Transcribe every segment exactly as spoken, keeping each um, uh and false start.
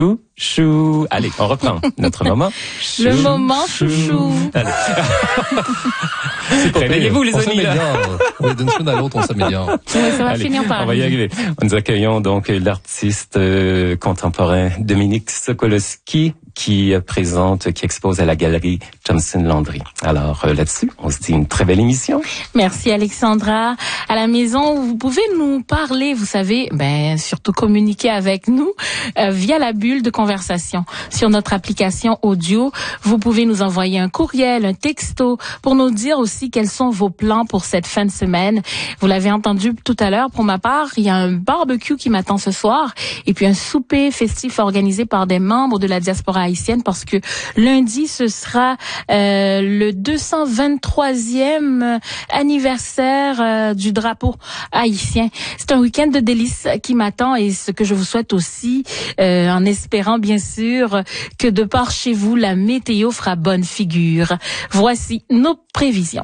Chou. Allez, on reprend notre moment. Chou, le moment chouchou. Allez. C'est pour Réveillez-vous les amis. Oui, d'une chose à l'autre, on s'améliore. Oui, ça va Allez, finir par on va y arriver. Nous accueillons donc l'artiste euh, contemporain Dominique Sokolowski qui présente, qui expose à la galerie Johnson Landry. Alors euh, là-dessus, on se dit une très belle émission. Merci Alexandra. À la maison, vous pouvez nous parler, vous savez, ben surtout communiquer avec nous euh, via la bulle de conversation sur notre application audio. Vous pouvez nous envoyer un courriel, un texto pour nous dire aussi quels sont vos plans pour cette fin de semaine. Vous l'avez entendu tout à l'heure, pour ma part, il y a un barbecue qui m'attend ce soir et puis un souper festif organisé par des membres de la diaspora haïtienne parce que lundi, ce sera euh, le deux cent vingt-troisième anniversaire euh, du drapeau haïtien. C'est un week-end de délices qui m'attend et ce que je vous souhaite aussi, euh, en espérant bien sûr que de par chez vous, la météo fera bonne figure. Voici nos prévisions.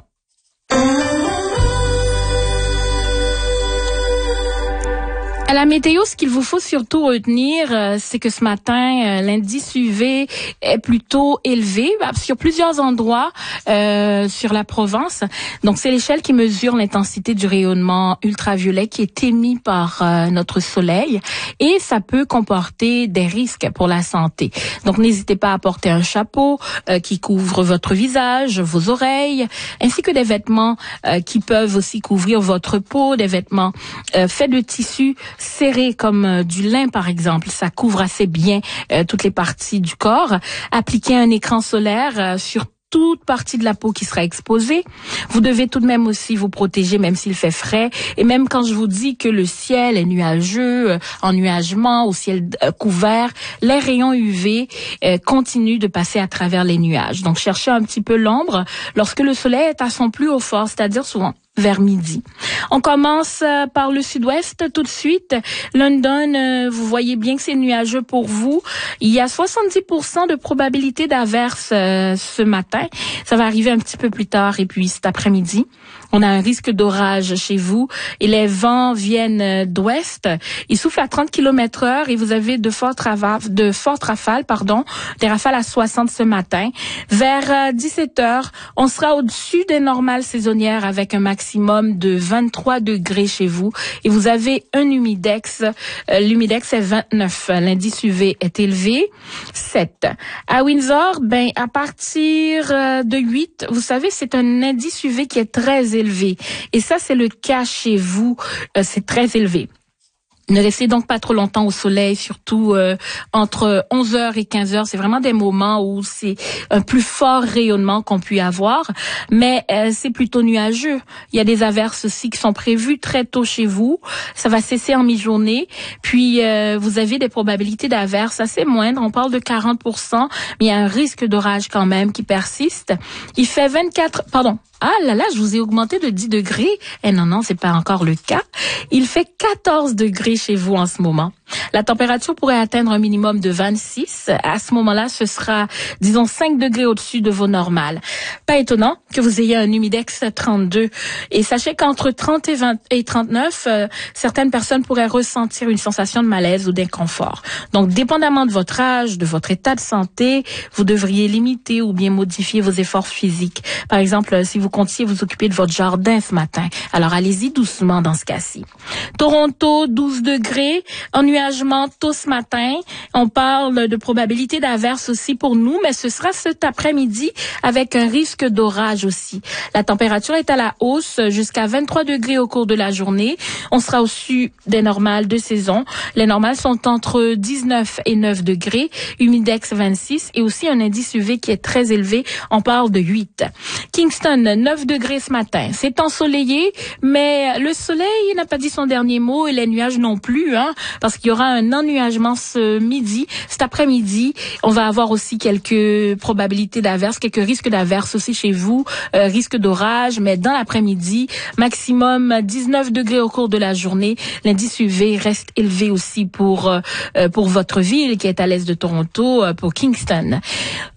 À la météo, ce qu'il vous faut surtout retenir, euh, c'est que ce matin, euh, l'indice U V est plutôt élevé sur plusieurs endroits euh, sur la Provence. Donc, c'est l'échelle qui mesure l'intensité du rayonnement ultraviolet qui est émis par euh, notre soleil et ça peut comporter des risques pour la santé. Donc, n'hésitez pas à porter un chapeau euh, qui couvre votre visage, vos oreilles, ainsi que des vêtements euh, qui peuvent aussi couvrir votre peau, des vêtements euh, faits de tissu serré comme euh, du lin par exemple, ça couvre assez bien euh, toutes les parties du corps. Appliquez un écran solaire euh, sur toute partie de la peau qui sera exposée. Vous devez tout de même aussi vous protéger même s'il fait frais et même quand je vous dis que le ciel est nuageux, euh, ennuagement, au ciel euh, couvert, les rayons U V euh, continuent de passer à travers les nuages. Donc cherchez un petit peu l'ombre lorsque le soleil est à son plus haut fort, c'est-à-dire souvent vers midi. On commence par le sud-ouest tout de suite. London, euh, vous voyez bien que c'est nuageux pour vous. Il y a soixante-dix pour cent de probabilité d'averse euh, ce matin. Ça va arriver un petit peu plus tard et puis cet après-midi. On a un risque d'orage chez vous et les vents viennent d'ouest. Ils soufflent à trente kilomètres heure et vous avez de fortes rafales, de fortes rafales, pardon, des rafales à soixante ce matin. Vers dix-sept heures, on sera au-dessus des normales saisonnières avec un maximum de vingt-trois degrés chez vous et vous avez un humidex. Euh, l'humidex est vingt-neuf. L'indice U V est élevé, sept. À Windsor, ben à partir de huit, vous savez, c'est un indice U V qui est très élevé. élevé. Et ça, c'est le cas chez vous. Euh, c'est très élevé. Ne restez donc pas trop longtemps au soleil, surtout euh, entre onze heures et quinze heures. C'est vraiment des moments où c'est un plus fort rayonnement qu'on peut avoir, mais euh, c'est plutôt nuageux. Il y a des averses aussi qui sont prévues très tôt chez vous. Ça va cesser en mi-journée. Puis, euh, vous avez des probabilités d'averses assez moindres. On parle de quarante pour cent, mais il y a un risque d'orage quand même qui persiste. Il fait vingt-quatre... Pardon. Ah là là, je vous ai augmenté de dix degrés. Eh non, non, c'est pas encore le cas. Il fait quatorze degrés chez vous en ce moment. La température pourrait atteindre un minimum de vingt-six. À ce moment-là, ce sera, disons, cinq degrés au-dessus de vos normales. Pas étonnant que vous ayez un humidex trente-deux. Et sachez qu'entre trente et vingt et trente-neuf, euh, certaines personnes pourraient ressentir une sensation de malaise ou d'inconfort. Donc, dépendamment de votre âge, de votre état de santé, vous devriez limiter ou bien modifier vos efforts physiques. Par exemple, si vous comptiez vous occuper de votre jardin ce matin, alors allez-y doucement dans ce cas-ci. Toronto, douze degrés, ennuagement tôt ce matin. On parle de probabilité d'averse aussi pour nous, mais ce sera cet après-midi avec un risque d'orage aussi. La température est à la hausse jusqu'à vingt-trois degrés au cours de la journée. On sera au-dessus des normales de saison. Les normales sont entre dix-neuf et neuf degrés, humidex vingt-six et aussi un indice U V qui est très élevé. On parle de huit. Kingston, neuf degrés ce matin. C'est ensoleillé, mais le soleil n'a pas dit son dernier mot et les nuages non plus, hein, parce qu'il y aura un ennuagement ce midi. Cet après-midi, on va avoir aussi quelques probabilités d'averse, quelques risques d'averse aussi chez vous, euh, risque d'orage, mais dans l'après-midi, maximum dix-neuf degrés au cours de la journée. L'indice U V reste élevé aussi pour euh, pour votre ville qui est à l'est de Toronto, euh, pour Kingston.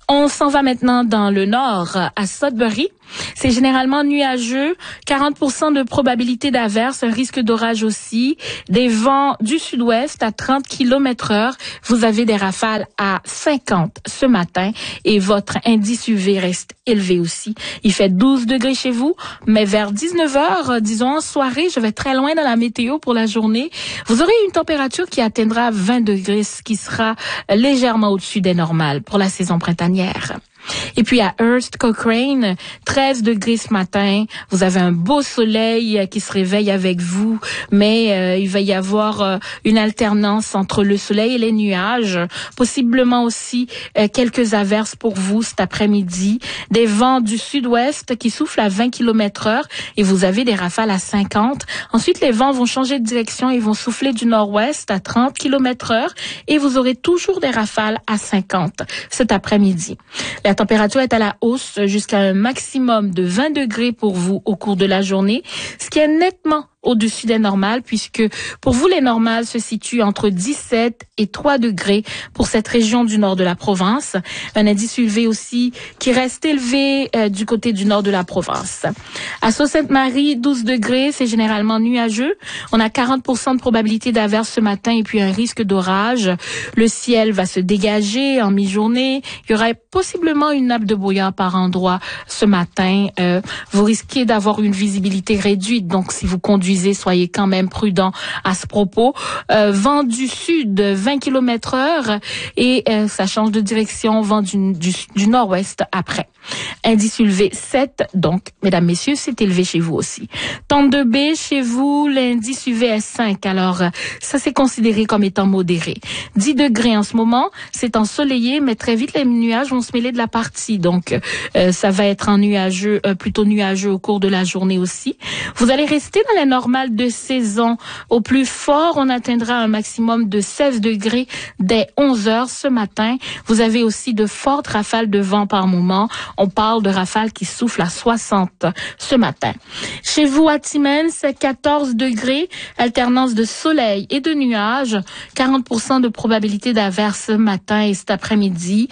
On s'en va maintenant dans le nord, à Sudbury. C'est généralement nuageux, quarante pour cent de probabilité d'averse, un risque d'orage aussi, des vents du sud-ouest à trente kilomètres heure. Vous avez des rafales à cinquante ce matin et votre indice U V reste élevé aussi. Il fait douze degrés chez vous, mais vers dix-neuf heures, disons en soirée, je vais très loin dans la météo pour la journée, vous aurez une température qui atteindra vingt degrés, ce qui sera légèrement au-dessus des normales pour la saison printanière. Et puis à Hearst, Cochrane, treize degrés ce matin. Vous avez un beau soleil qui se réveille avec vous, mais euh, il va y avoir euh, une alternance entre le soleil et les nuages. Possiblement aussi euh, quelques averses pour vous cet après-midi. Des vents du sud-ouest qui soufflent à vingt kilomètres heure et vous avez des rafales à cinquante. Ensuite, les vents vont changer de direction et vont souffler du nord-ouest à trente kilomètres heure et vous aurez toujours des rafales à cinquante cet après-midi. La température est à la hausse jusqu'à un maximum de vingt degrés pour vous au cours de la journée, ce qui est nettement au-dessus des normales, puisque pour vous, les normales se situent entre dix-sept et trois degrés pour cette région du nord de la province. Un indice U V aussi qui reste élevé euh, du côté du nord de la province. À Sault-Sainte-Marie, douze degrés, c'est généralement nuageux. On a quarante pour cent de probabilité d'averse ce matin et puis un risque d'orage. Le ciel va se dégager en mi-journée. Il y aura possiblement une nappe de brouillard par endroit ce matin. Euh, vous risquez d'avoir une visibilité réduite, donc si vous conduisez, soyez quand même prudent à ce propos. Euh, vent du sud, vingt kilomètres heure et euh, ça change de direction, vent du, du, du nord-ouest après. Indice U V sept, donc, mesdames, messieurs, c'est élevé chez vous aussi. Tente B, chez vous, l'indice U V est cinq, alors ça c'est considéré comme étant modéré. dix degrés en ce moment, c'est ensoleillé, mais très vite les nuages vont se mêler de la partie, donc euh, ça va être en nuageux, euh, plutôt nuageux au cours de la journée aussi. Vous allez rester dans la normale de saison. Au plus fort, on atteindra un maximum de seize degrés dès onze heures ce matin. Vous avez aussi de fortes rafales de vent par moment. On parle de rafales qui soufflent à soixante ce matin. Chez vous à Timmins, quatorze degrés, alternance de soleil et de nuages, quarante pour cent de probabilité d'averse ce matin et cet après-midi.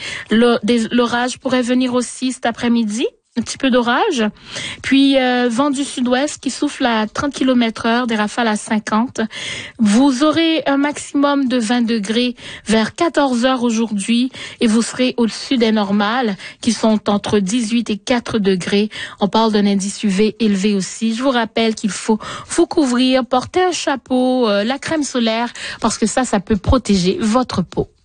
L'orage pourrait venir aussi cet après-midi. Un petit peu d'orage, puis euh, vent du sud-ouest qui souffle à trente kilomètres heure, des rafales à cinquante. Vous aurez un maximum de vingt degrés vers quatorze heures aujourd'hui et vous serez au-dessus des normales qui sont entre dix-huit et quatre degrés. On parle d'un indice U V élevé aussi. Je vous rappelle qu'il faut vous couvrir, porter un chapeau, euh, la crème solaire parce que ça, ça peut protéger votre peau.